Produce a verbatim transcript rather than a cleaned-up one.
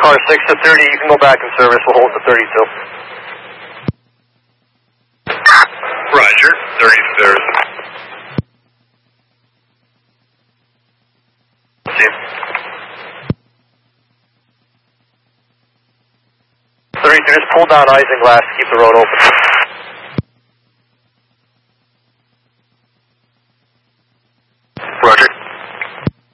car six to thirty, you can go back in service, we'll hold to thirty-two. Roger, thirty to service. See you. thirty-two, just pull down Isinglass, keep the road open.